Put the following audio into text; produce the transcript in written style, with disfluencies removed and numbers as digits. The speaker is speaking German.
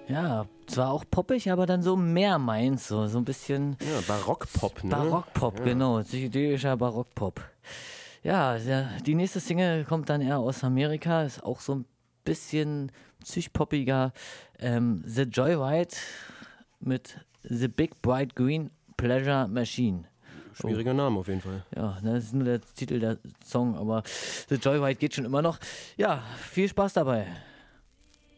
Ja, zwar auch poppig, aber dann so mehr meins, so ein bisschen. Ja, Barockpop, ne? Barockpop, genau, psychedelischer Barockpop. Ja, die nächste Single kommt dann eher aus Amerika, ist auch so ein bisschen psychpoppiger. The Joyride mit The Big Bright Green Pleasure Machine. Schwieriger Name auf jeden Fall. Ja, das ist nur der Titel der Song, aber The Joyride geht schon immer noch. Ja, viel Spaß dabei.